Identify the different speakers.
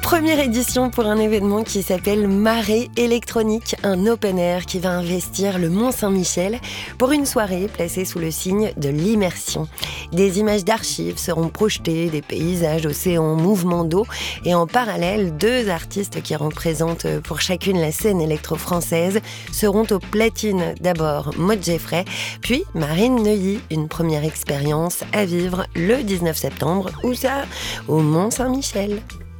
Speaker 1: Première édition pour un événement qui s'appelle Marée électronique, un open air qui va investir le Mont-Saint-Michel pour une soirée placée sous le signe de l'immersion. Des images d'archives seront projetées, des paysages, océans, mouvements d'eau et en parallèle, 2 artistes qui représentent pour chacune la scène électro-française seront aux platines. D'abord Maud Geffray, puis Marine Neuilly, une première expérience à vivre le 19 septembre, où ça, au Mont-Saint-Michel.